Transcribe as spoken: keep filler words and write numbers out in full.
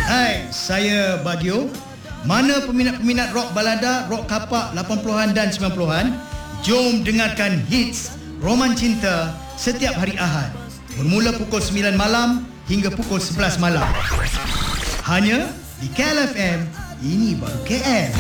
Hai, saya Bagio. Mana peminat-peminat rock balada, rock kapak lapan puluhan dan sembilan puluhan? Jom dengarkan hits Roman Cinta setiap hari Ahad. Bermula pukul sembilan malam hingga pukul sebelas malam. Hanya di K L F M, ini baru K L.